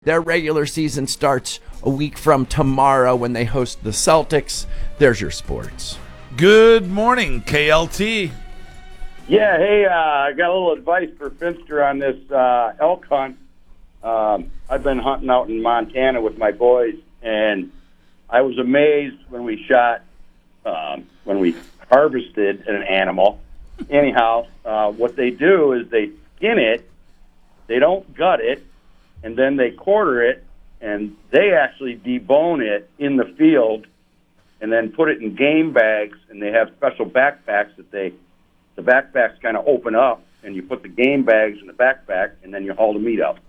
Their regular season starts a week from tomorrow when they host the Celtics. There's your sports. Good morning, KLT. Yeah, hey, I got a little advice for Finster on this elk hunt. I've been hunting out in Montana with my boys, and I was amazed when we shot, when we harvested an animal. Anyhow, what they do is they skin it, they don't gut it, and then they quarter it, and they actually debone it in the field and then put it in game bags, and they have special backpacks that the backpacks kind of open up, and you put the game bags in the backpack, and then you haul the meat out.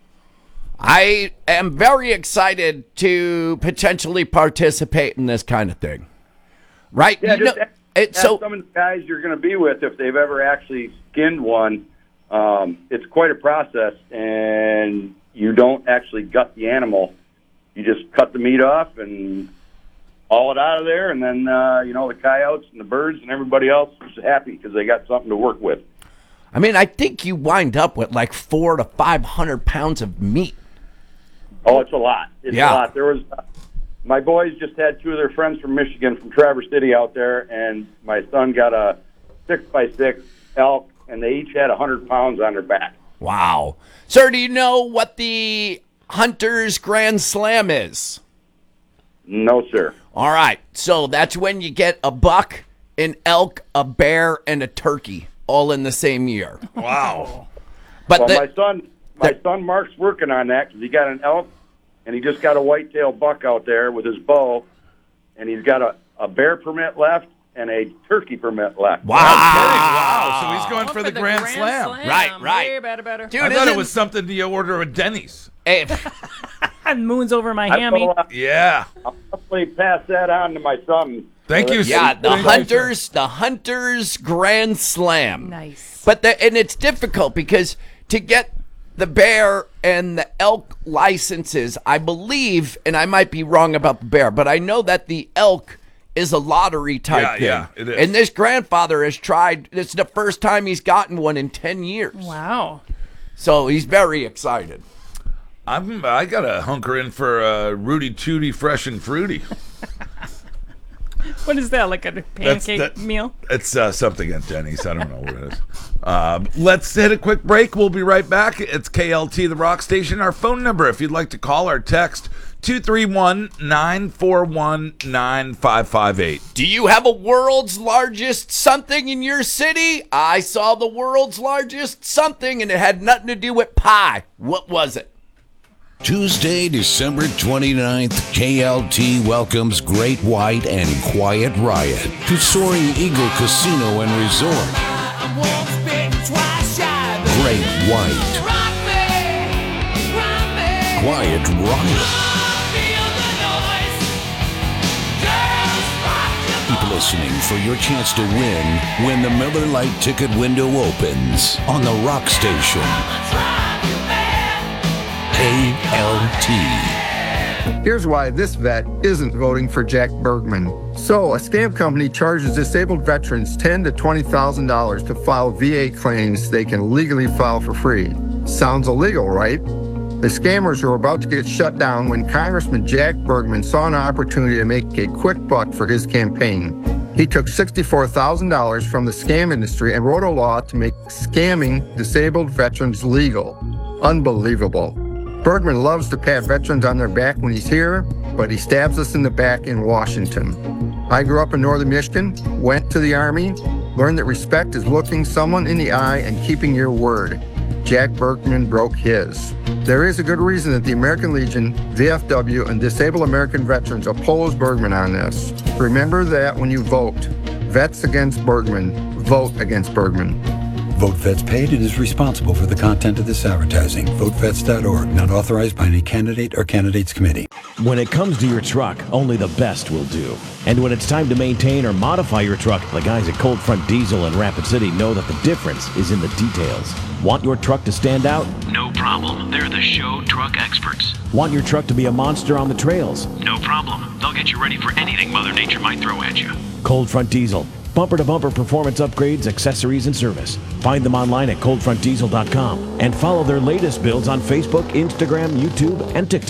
I am very excited to potentially participate in this kind of thing. Right? Yeah, ask some of the guys you're going to be with if they've ever actually skinned one. It's quite a process, and you don't actually gut the animal. You just cut the meat off and haul it out of there, and then, the coyotes and the birds and everybody else is happy because they got something to work with. I mean, I think you wind up with like 400 to 500 pounds of meat. Oh, it's a lot. It's a lot. There was my boys just had two of their friends from Michigan, from Traverse City out there, and my son got a 6x6 elk, and they each had 100 pounds on their back. Wow. Sir, do you know what the Hunter's Grand Slam is? No, sir. All right. So that's when you get a buck, an elk, a bear, and a turkey all in the same year. Wow. But my son Mark's working on that because he got an elk, and he just got a whitetail buck out there with his bow, and he's got a bear permit left and a turkey permit left. Wow. So he's going for the Grand Slam. Right. Way better. Dude, I thought it was something you order at Denny's. Hey, Moon's over my hammy. Yeah. I'll definitely pass that on to my son. Thank you. yeah, the Thank you. Hunter's Grand Slam. Nice. But and it's difficult because to get the bear and the elk licenses, I believe, and I might be wrong about the bear, but I know that the elk is a lottery type thing. Yeah, it is. And this grandfather has tried, it's the first time he's gotten one in 10 years. Wow. So he's very excited. I got to hunker in for Rudy Tooty Fresh and Fruity. What is that, like a pancake meal? It's something at Denny's. I don't know what it is. Let's hit a quick break. We'll be right back. It's KLT, the Rock Station. Our phone number, if you'd like to call or text, 231-941-9558. Do you have a world's largest something in your city? I saw the world's largest something, and it had nothing to do with pie. What was it? Tuesday, December 29th, KLT welcomes Great White and Quiet Riot to Soaring Eagle Casino and Resort. Great White. Quiet Riot. Keep listening for your chance to win when the Miller Lite ticket window opens on the Rock Station. KLT. Here's why this vet isn't voting for Jack Bergman. So, a scam company charges disabled veterans $10,000 to $20,000 to file VA claims they can legally file for free. Sounds illegal, right? The scammers were about to get shut down when Congressman Jack Bergman saw an opportunity to make a quick buck for his campaign. He took $64,000 from the scam industry and wrote a law to make scamming disabled veterans legal. Unbelievable. Bergman loves to pat veterans on their back when he's here, but he stabs us in the back in Washington. I grew up in northern Michigan, went to the Army, learned that respect is looking someone in the eye and keeping your word. Jack Bergman broke his. There is a good reason that the American Legion, VFW, and disabled American veterans oppose Bergman on this. Remember that when you vote. Vets against Bergman. Vote against Bergman. Vote Vets paid and is responsible for the content of this advertising. VoteVets.org, not authorized by any candidate or candidates committee. When it comes to your truck, only the best will do. And when it's time to maintain or modify your truck, the guys at Cold Front Diesel in Rapid City know that the difference is in the details. Want your truck to stand out? No problem. They're the show truck experts. Want your truck to be a monster on the trails? No problem. They'll get you ready for anything Mother Nature might throw at you. Cold Front Diesel. Bumper-to-bumper performance upgrades, accessories, and service. Find them online at coldfrontdiesel.com and follow their latest builds on Facebook, Instagram, YouTube, and TikTok.